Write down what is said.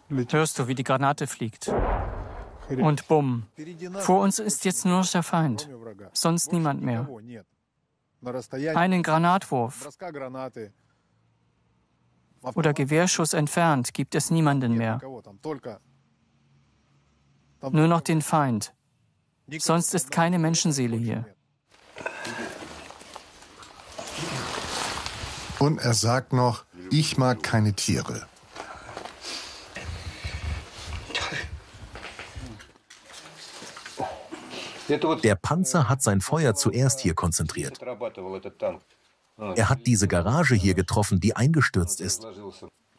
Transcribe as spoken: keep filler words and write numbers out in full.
Hörst du, wie die Granate fliegt? Und bumm. Vor uns ist jetzt nur der Feind, sonst niemand mehr. Einen Granatwurf oder Gewehrschuss entfernt gibt es niemanden mehr. Nur noch den Feind. Sonst ist keine Menschenseele hier. Und er sagt noch, ich mag keine Tiere. Der Panzer hat sein Feuer zuerst hier konzentriert. Er hat diese Garage hier getroffen, die eingestürzt ist.